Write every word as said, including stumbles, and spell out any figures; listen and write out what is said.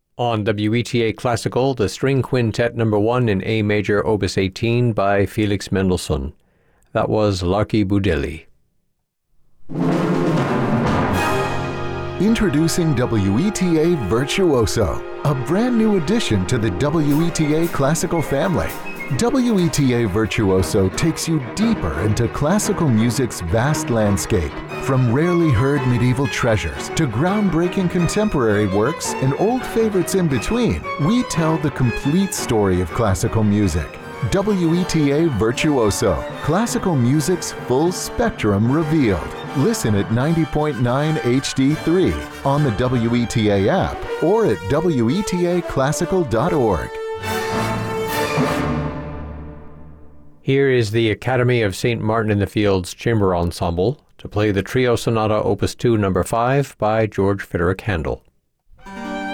On W E T A Classical, the String Quintet Number one in A Major, Opus eighteen by Felix Mendelssohn. That was Larky Budelli. Introducing W E T A Virtuoso, a brand new addition to the W E T A Classical family. W E T A Virtuoso takes you deeper into classical music's vast landscape. From rarely heard medieval treasures to groundbreaking contemporary works and old favorites in between, we tell the complete story of classical music. W E T A Virtuoso, classical music's full spectrum revealed. Listen at ninety point nine H D three on the W E T A app or at W E T A classical dot org. Here is the Academy of Saint Martin in the Fields Chamber Ensemble to play the Trio Sonata Opus two Number five by George Frederick Handel.